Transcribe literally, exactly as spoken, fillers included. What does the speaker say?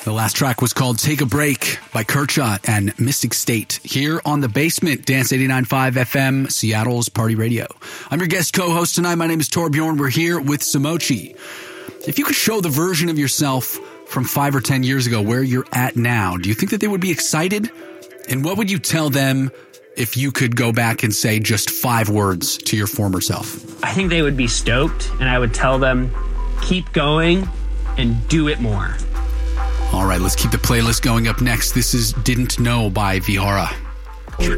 The last track was called Take a Break by Kershaw and Mystic State here on The Basement, Dance eighty-nine point five F M, Seattle's Party Radio. I'm your guest co-host tonight. My name is Torbjorn. We're here with Samochi. If you could show the version of yourself from five or ten years ago where you're at now, do you think that they would be excited? And what would you tell them if you could go back and say just five words to your former self? I think they would be stoked, and I would tell them, keep going and do it more. All right, let's keep the playlist going. Up next, this is Didn't Know by Vihara.